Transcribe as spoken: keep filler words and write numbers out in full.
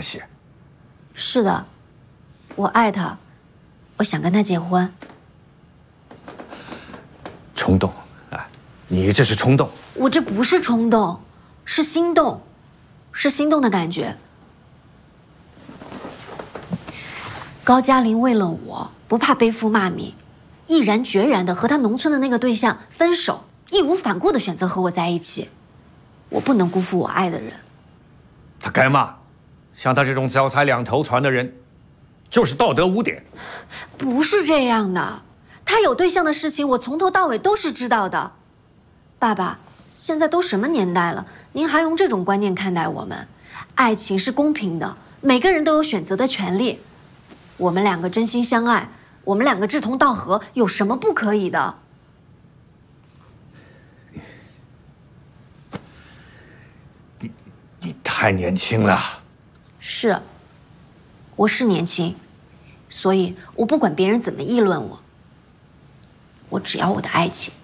系。 是的，我爱他，我想跟他结婚。 冲动，哎，你这是冲动。 我这不是冲动，是心动，是心动的感觉。高加林为了我，不怕背负骂名，毅然决然的和他农村的那个对象分手，义无反顾的选择和我在一起。我不能辜负我爱的人。 他该骂，像他这种脚踩两头船的人，就是道德污点。 不是这样的，他有对象的事情，我从头到尾都是知道的。爸爸，现在都什么年代了，您还用这种观念看待我们？爱情是公平的，每个人都有选择的权利。我们两个真心相爱，我们两个志同道合，有什么不可以的？ 你你太年轻了。 是，我是年轻，所以我不管别人怎么议论我，我只要我的爱情。